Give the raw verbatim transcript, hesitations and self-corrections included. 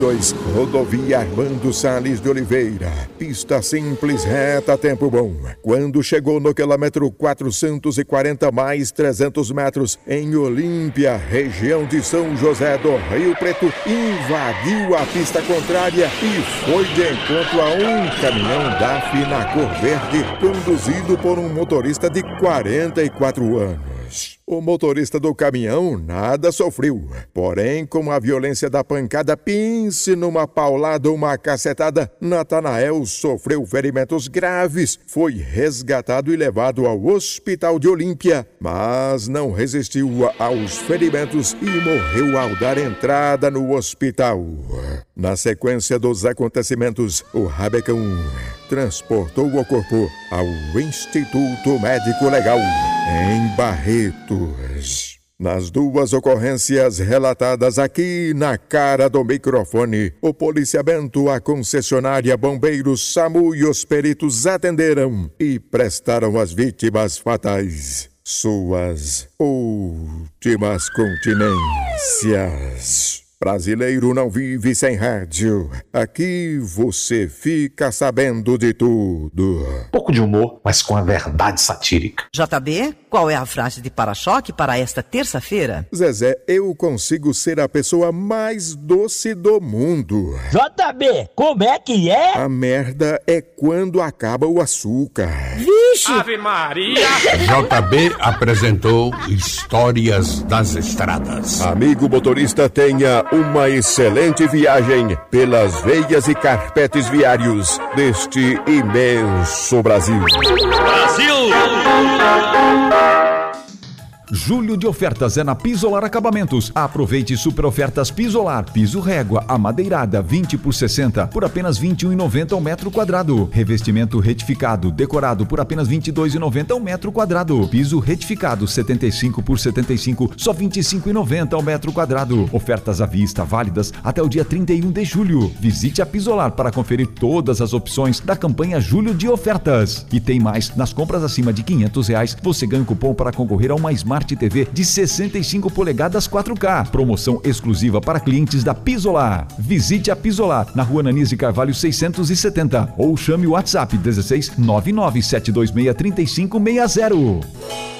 dois, rodovia Armando Salles de Oliveira, pista simples, reta, tempo bom. Quando chegou no quilômetro quatrocentos e quarenta mais trezentos metros, em Olímpia, região de São José do Rio Preto, invadiu a pista contrária e foi de encontro a um caminhão D A F na cor verde, conduzido por um motorista de quarenta e quatro anos. O motorista do caminhão nada sofreu, porém, com a violência da pancada, pense numa paulada ou uma cacetada, Natanael sofreu ferimentos graves, foi resgatado e levado ao hospital de Olímpia, mas não resistiu aos ferimentos e morreu ao dar entrada no hospital. Na sequência dos acontecimentos, o Rabecão transportou o corpo ao Instituto Médico Legal, em Barretos. Nas duas ocorrências relatadas aqui na cara do microfone, o policiamento, a concessionária, bombeiros, SAMU e os peritos atenderam e prestaram às vítimas fatais suas últimas continências. Brasileiro não vive sem rádio. Aqui você fica sabendo de tudo. Pouco de humor, mas com a verdade satírica. J B, qual é a frase de para-choque para esta terça-feira? Zezé, eu consigo ser a pessoa mais doce do mundo. J B, como é que é? A merda é quando acaba o açúcar. Vixe! Ave Maria! J B apresentou Histórias das Estradas. Amigo motorista, tenha uma excelente viagem pelas veias e carpetes viários deste imenso Brasil. Brasil! Julho de ofertas é na Pisolar Acabamentos. Aproveite super ofertas Pisolar. Piso régua, amadeirada, vinte por sessenta, por apenas vinte e um reais e noventa centavos ao metro quadrado. Revestimento retificado, decorado, por apenas vinte e dois reais e noventa centavos ao metro quadrado. Piso retificado, setenta e cinco por setenta e cinco, só vinte e cinco reais e noventa centavos ao metro quadrado. Ofertas à vista, válidas até o dia trinta e um de julho. Visite a Pisolar para conferir todas as opções da campanha Julho de Ofertas. E tem mais, nas compras acima de quinhentos reais, você ganha um cupom para concorrer a uma Smart T V de sessenta e cinco polegadas quatro K. Promoção exclusiva para clientes da Pisolar. Visite a Pisolar na Rua Ananias de Carvalho seiscentos e setenta ou chame o WhatsApp dezesseis nove nove sete dois seis três cinco seis zero.